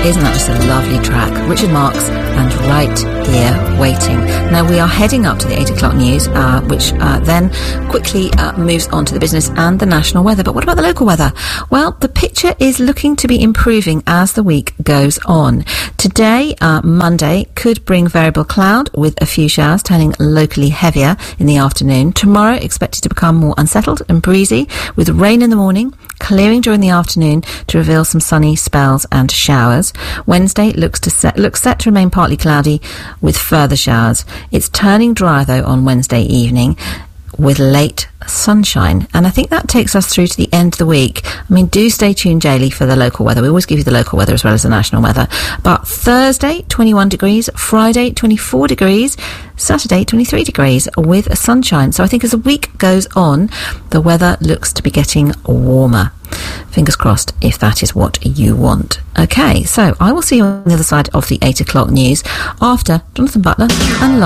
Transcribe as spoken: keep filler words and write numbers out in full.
Isn't that just a lovely track? Richard Marx and Right Here Waiting. Now we are heading up to the eight o'clock news, uh, which uh, then quickly uh, moves on to the business and the national weather. But what about the local weather? Well, the picture is looking to be improving as the week goes on. Today, uh, Monday, could bring variable cloud with a few showers turning locally heavier in the afternoon. Tomorrow, expected to become more unsettled and breezy with rain in the morning, clearing during the afternoon to reveal some sunny spells and showers. Wednesday looks to set, looks set to remain partly cloudy with further showers. It's turning dry though on Wednesday evening with late sunshine, and I think that takes us through to the end of the week. I mean, do stay tuned daily for the local weather. We always give you the local weather as well as the national weather. But Thursday, twenty-one degrees, Friday, twenty-four degrees, Saturday, twenty-three degrees with sunshine. So I think as the week goes on, the weather looks to be getting warmer. Fingers crossed if that is what you want. Okay, so I will see you on the other side of the eight o'clock news after Jonathan Butler and